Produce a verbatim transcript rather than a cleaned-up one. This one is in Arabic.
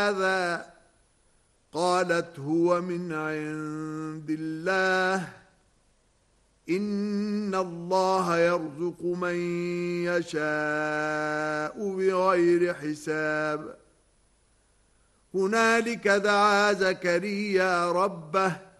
هذا قالت هو من عند الله إن الله يرزق من يشاء بغير حساب هنالك دعا زكريا ربه